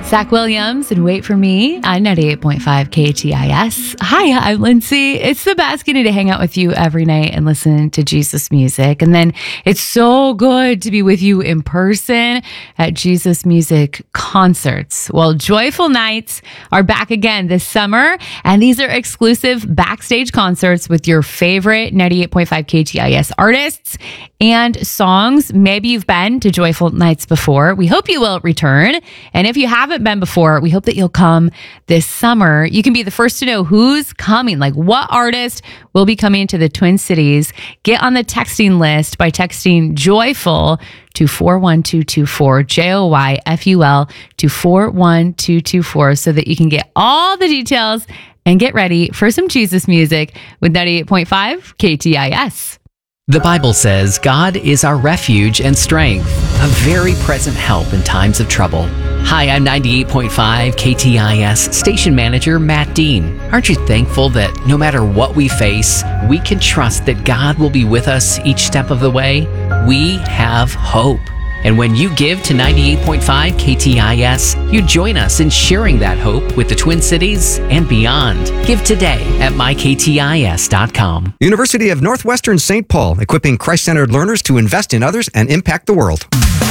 Zach Williams and Wait For Me on 98.5 KTIS. Hi, I'm Lindsay. It's the best getting to hang out with you every night and listen to Jesus music. And then it's so good to be with you in person at Jesus Music concerts. Well, Joyful Nights are back again this summer, and these are exclusive backstage concerts with your favorite 98.5 KTIS artists and songs. Maybe you've been to Joyful Nights before. We hope you will return. And if you haven't been before, we hope that you'll come this summer. You can be the first to know who's coming, like what artist will be coming to the Twin Cities. Get on the texting list by texting JOYFUL to 41224, JOYFUL to 41224, so that you can get all the details and get ready for some Jesus music with 98.5 KTIS. The Bible says God is our refuge and strength, a very present help in times of trouble. Hi, I'm 98.5 KTIS station manager Matt Dean. Aren't you thankful that no matter what we face, we can trust that God will be with us each step of the way? We have hope. And when you give to 98.5 KTIS, you join us in sharing that hope with the Twin Cities and beyond. Give today at myktis.com. University of Northwestern St. Paul, equipping Christ-centered learners to invest in others and impact the world.